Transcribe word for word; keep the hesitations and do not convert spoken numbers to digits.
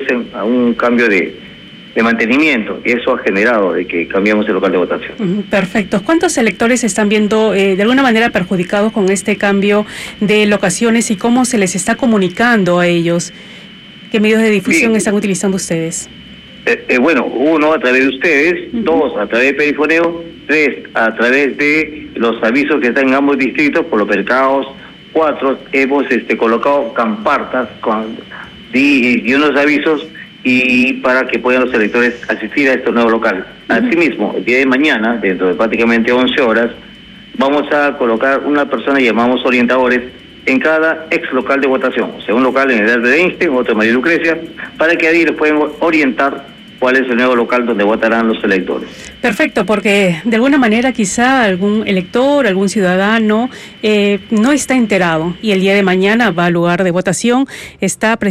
obedecen a un cambio de, de mantenimiento, y eso ha generado de que cambiamos el local de votación. Uh, perfecto. ¿Cuántos electores se están viendo eh, de alguna manera perjudicados con este cambio de locaciones y cómo se les está comunicando a ellos? ¿Qué medios de difusión Bien. están utilizando ustedes? Eh, eh, bueno, uno, a través de ustedes, uh-huh. dos, a través de perifoneo, tres, a través de los avisos que están en ambos distritos por los mercados, cuatro, hemos este, colocado campartas con, y, y unos avisos y para que puedan los electores asistir a estos nuevos locales. Uh-huh. Asimismo, el día de mañana, dentro de prácticamente once horas, vamos a colocar una persona que llamamos orientadores en cada ex local de votación, o sea, un local en el Alto de Einstein, otro en María Lucrecia, para que ahí les puedan orientar cuál es el nuevo local donde votarán los electores. Perfecto, porque de alguna manera quizá algún elector, algún ciudadano eh, no está enterado y el día de mañana va al lugar de votación, está